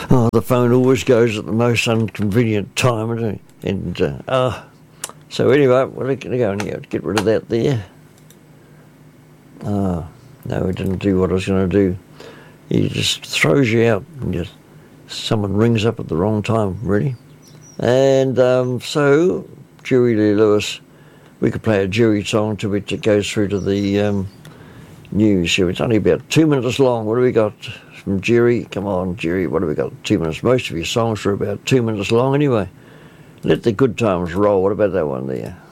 Oh, the phone always goes at the most inconvenient time, doesn't it? And, so anyway, we're going to go and get rid of that there. No, it didn't do what I was going to do. He just throws you out and someone rings up at the wrong time, really. And so, Jerry Lee Lewis, we could play a Jerry song to which it goes through to the news. So it's only about 2 minutes long. What do we got from Jerry? Come on, Jerry, what do we got? 2 minutes. Most of your songs are about 2 minutes long anyway. Let the good times roll. What about that one there?